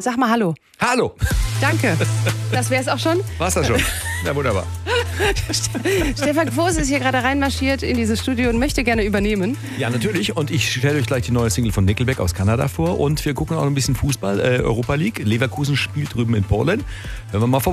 Sag mal Hallo. Hallo. Danke. Das wär's auch schon. War's das schon? Ja, wunderbar. Stefan Quos ist hier gerade reinmarschiert in dieses Studio und möchte gerne übernehmen. Ja, natürlich. Und ich stelle euch gleich die neue Single von Nickelback aus Kanada vor. Und wir gucken auch ein bisschen Fußball, Europa League. Leverkusen spielt drüben in Polen. Hören wir mal vorbei.